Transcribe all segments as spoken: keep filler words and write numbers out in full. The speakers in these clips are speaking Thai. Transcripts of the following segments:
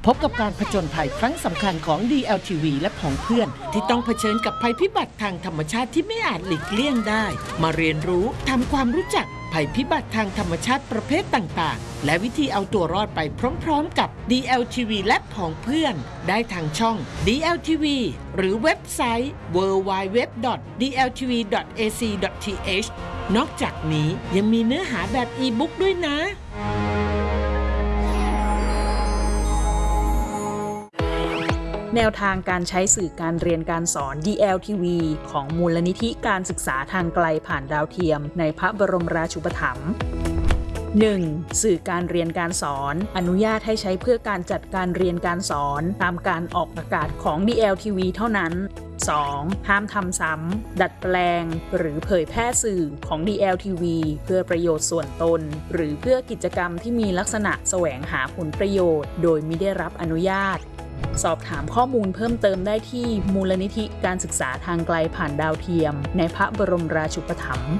พบกับการผจญภัยครั้งสำคัญของ ดี แอล ที วี และผองเพื่อนที่ต้องเผชิญกับภัยพิบัติทางธรรมชาติที่ไม่อาจหลีกเลี่ยงได้มาเรียนรู้ทำความรู้จักภัยพิบัติทางธรรมชาติประเภทต่างๆและวิธีเอาตัวรอดไปพร้อมๆกับ ดี แอล ที วี และผองเพื่อนได้ทางช่อง ดี แอล ที วี หรือเว็บไซต์ ดับเบิลยู ดับเบิลยู ดับเบิลยู ดอท ดี แอล ที วี ดอท เอ ซี ดอท ที เอช นอกจากนี้ยังมีเนื้อหาแบบอีบุ๊กด้วยนะแนวทางการใช้สื่อการเรียนการสอน ดี แอล ที วี ของมูลนิธิการศึกษาทางไกลผ่านดาวเทียมในพระบรมราชูปถัมภ์ หนึ่ง. สื่อการเรียนการสอนอนุญาตให้ใช้เพื่อการจัดการเรียนการสอนตามการออกอากาศของ ดี แอล ที วี เท่านั้น สอง. ห้ามทำซ้ำดัดแปลงหรือเผยแพร่สื่อของ ดี แอล ที วี เพื่อประโยชน์ส่วนตนหรือเพื่อกิจกรรมที่มีลักษณะแสวงหาผลประโยชน์โดยมิได้รับอนุญาตสอบถามข้อมูลเพิ่มเติมได้ที่มูลนิธิการศึกษาทางไกลผ่านดาวเทียมในพระบรมราชูปถัมภ์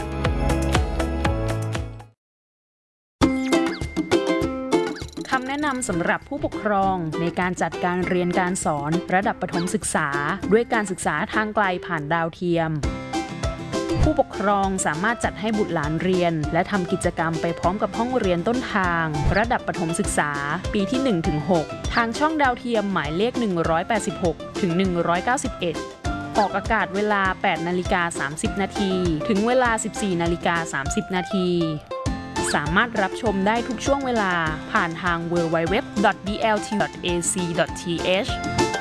คำแนะนำสำหรับผู้ปกครองในการจัดการเรียนการสอนระดับประถมศึกษาด้วยการศึกษาทางไกลผ่านดาวเทียมผู้ปกครองสามารถจัดให้บุตรหลานเรียนและทำกิจกรรมไปพร้อมกับห้องเรียนต้นทางระดับประถมศึกษาปีที่ หนึ่งถึงหก ทางช่องดาวเทียมหมายเลข หนึ่งร้อยแปดสิบหกถึงหนึ่งร้อยเก้าสิบเอ็ด ออกอากาศเวลา แปดนาฬิกาสามสิบนาทีถึงเวลา สิบสี่นาฬิกาสามสิบนาทีสามารถรับชมได้ทุกช่วงเวลาผ่านทาง ดับเบิลยู ดับเบิลยู ดับเบิลยู ดอท ดี แอล ที วี ดอท เอ ซี ดอท ที เอช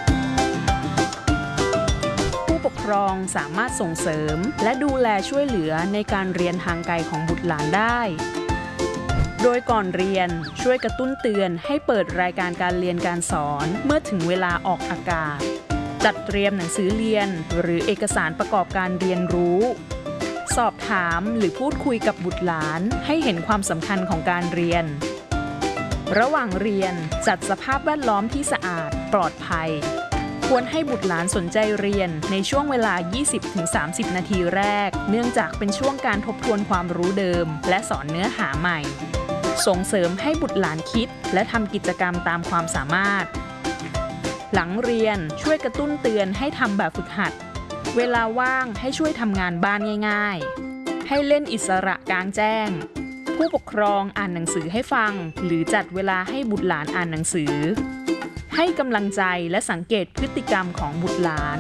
ผู้ปกครองสามารถส่งเสริมและดูแลช่วยเหลือในการเรียนทางไกลของบุตรหลานได้โดยก่อนเรียนช่วยกระตุ้นเตือนให้เปิดรายการการเรียนการสอนเมื่อถึงเวลาออกอากาศจัดเตรียมหนังสือเรียนหรือเอกสารประกอบการเรียนรู้สอบถามหรือพูดคุยกับบุตรหลานให้เห็นความสำคัญของการเรียนระหว่างเรียนจัดสภาพแวดล้อมที่สะอาดปลอดภัยควรให้บุตรหลานสนใจเรียนในช่วงเวลา ยี่สิบถึงสามสิบ นาทีแรกเนื่องจากเป็นช่วงการทบทวนความรู้เดิมและสอนเนื้อหาใหม่ส่งเสริมให้บุตรหลานคิดและทำกิจกรรมตามความสามารถหลังเรียนช่วยกระตุ้นเตือนให้ทำแบบฝึกหัดเวลาว่างให้ช่วยทำงานบ้านง่ายๆให้เล่นอิสระกลางแจ้งผู้ปกครองอ่านหนังสือให้ฟังหรือจัดเวลาให้บุตรหลานอ่านหนังสือให้กำลังใจและสังเกตพฤติกรรมของบุตรหลาน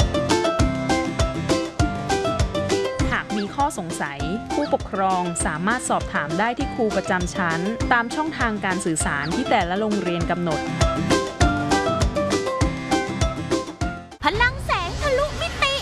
หากมีข้อสงสัยผู้ปกครองสามารถสอบถามได้ที่ครูประจำชั้นตามช่องทางการสื่อสารที่แต่ละโรงเรียนกำหนดพลังแสงทะลุมิติ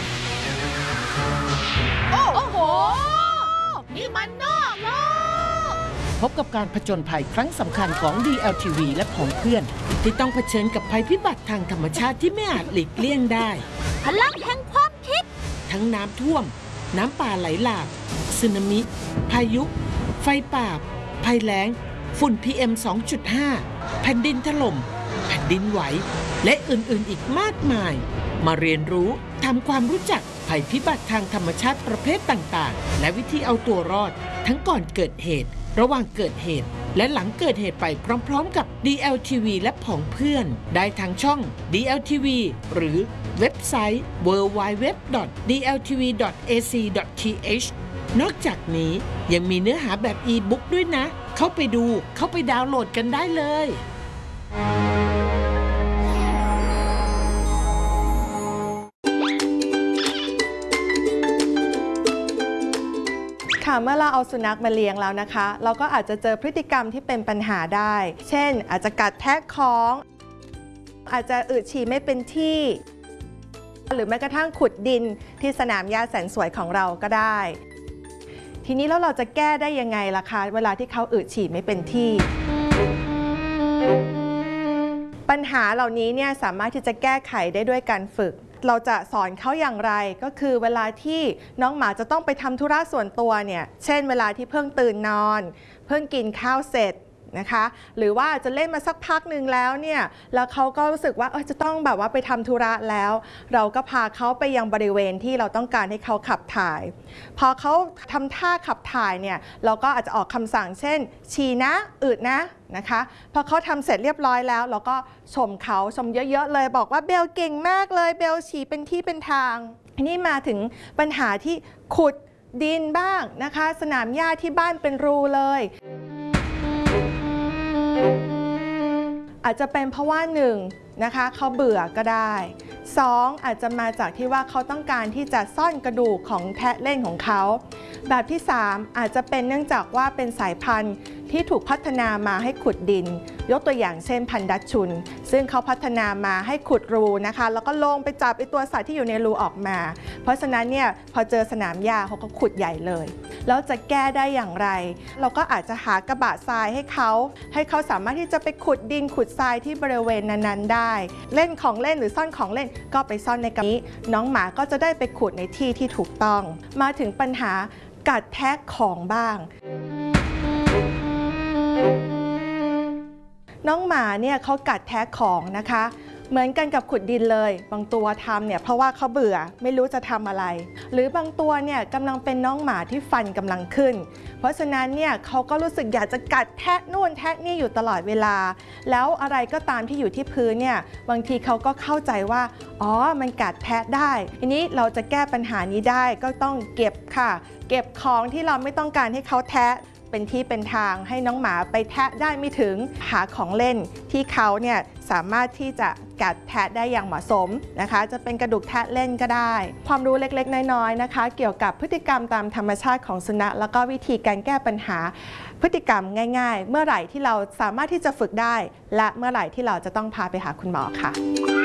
โอ้โหนี่มันนอกโลกพบกับการผจญภัยครั้งสำคัญของ ดี แอล ที วี และผองเพื่อนที่ต้องเผชิญกับภัยพิบัติทางธรรมชาติที่ไม่อาจหลีกเลี่ยงได้พลังแห่งความคิดทั้งน้ำท่วมน้ำป่าไหลหลากสึนามิพายุไฟป่าภัยแล้งฝุ่น พี เอ็ม สองจุดห้า แผ่นดินถล่มแผ่นดินไหวและอื่นๆอีกมากมายมาเรียนรู้ทำความรู้จักภัยพิบัติทางธรรมชาติประเภทต่างๆและวิธีเอาตัวรอดทั้งก่อนเกิดเหตุระหว่างเกิดเหตุและหลังเกิดเหตุไปพร้อมๆกับ ดี แอล ที วี และผองเพื่อนได้ทางช่อง ดี แอล ที วี หรือเว็บไซต์ ดับเบิลยู ดับเบิลยู ดับเบิลยู ดอท ดี แอล ที วี ดอท เอ ซี ดอท ที เอช นอกจากนี้ยังมีเนื้อหาแบบอีบุ๊กด้วยนะเข้าไปดูเข้าไปดาวน์โหลดกันได้เลยเมื่อเราเอาสุนัขมาเลี้ยงแล้วนะคะเราก็อาจจะเจอพฤติกรรมที่เป็นปัญหาได้เช่นอาจจะกัดแทะของอาจจะอึฉี่ไม่เป็นที่หรือแม้กระทั่งขุดดินที่สนามหญ้าแสนสวยของเราก็ได้ทีนี้แล้วเราจะแก้ได้ยังไงล่ะคะเวลาที่เขาอึฉี่ไม่เป็นที่ปัญหาเหล่านี้เนี่ยสามารถที่จะแก้ไขได้ด้วยการฝึกเราจะสอนเขาอย่างไรก็คือเวลาที่น้องหมาจะต้องไปทำธุระส่วนตัวเนี่ยเช่นเวลาที่เพิ่งตื่นนอนเพิ่งกินข้าวเสร็จนะคะหรือว่าจะเล่นมาสักพักหนึ่งแล้วเนี่ยแล้วเขาก็รู้สึกว่าเออจะต้องแบบว่าไปทำธุระแล้วเราก็พาเขาไปยังบริเวณที่เราต้องการให้เขาขับถ่ายพอเขาทำท่าขับถ่ายเนี่ยเราก็อาจจะออกคำสั่งเช่นฉี่นะอืดนะนะคะพอเขาทำเสร็จเรียบร้อยแล้วเราก็ชมเขาชมเยอะๆเลยบอกว่าเบลเก่งมากเลยเบลฉี่เป็นที่เป็นทางอันนี้มาถึงปัญหาที่ขุดดินบ้างนะคะสนามหญ้าที่บ้านเป็นรูเลยอาจจะเป็นเพราะว่าหนึ่งนะคะเขาเบื่อก็ได้สองอาจจะมาจากที่ว่าเขาต้องการที่จะซ่อนกระดูกของแทะเล่นของเขาแบบที่สามอาจจะเป็นเนื่องจากว่าเป็นสายพันธุ์ที่ถูกพัฒนามาให้ขุดดินยกตัวอย่างเช่นพันธุ์ดัชชุนซึ่งเขาพัฒนามาให้ขุดรูนะคะแล้วก็ลงไปจับไอตัวสัตว์ที่อยู่ในรูออกมาเพราะฉะนั้นเนี่ยพอเจอสนามหญ้าเขาก็ขุดใหญ่เลยแล้วจะแก้ได้อย่างไรเราก็อาจจะหากระบะทรายให้เขาให้เขาสามารถที่จะไปขุดดินขุดทรายที่บริเวณนั้นๆได้เล่นของเล่นหรือซ่อนของเล่นก็ไปซ่อนในกระนี้น้องหมาก็จะได้ไปขุดในที่ที่ถูกต้องมาถึงปัญหากัดแทะของบ้างน้องหมาเนี่ยเขากัดแทะของนะคะเหมือนกันกับขุดดินเลยบางตัวทำเนี่ยเพราะว่าเขาเบื่อไม่รู้จะทำอะไรหรือบางตัวเนี่ยกำลังเป็นน้องหมาที่ฟันกำลังขึ้นเพราะฉะนั้นเนี่ยเขาก็รู้สึกอยากจะกัดแทะนู่นแทะนี่อยู่ตลอดเวลาแล้วอะไรก็ตามที่อยู่ที่พื้นเนี่ยบางทีเขาก็เข้าใจว่าอ๋อมันกัดแทะได้ทีนี้เราจะแก้ปัญหานี้ได้ก็ต้องเก็บค่ะเก็บของที่เราไม่ต้องการให้เขาแทะเป็นที่เป็นทางให้น้องหมาไปแทะได้ไม่ถึงหาของเล่นที่เขาเนี่ยสามารถที่จะกัดแทะได้อย่างเหมาะสมนะคะจะเป็นกระดูกแทะเล่นก็ได้ความรู้เล็กๆน้อยๆนะคะเกี่ยวกับพฤติกรรมตามธรรมชาติของสุนัขแล้วก็วิธีการแก้ปัญหาพฤติกรรมง่ายๆเมื่อไหร่ที่เราสามารถที่จะฝึกได้และเมื่อไหร่ที่เราจะต้องพาไปหาคุณหมอค่ะ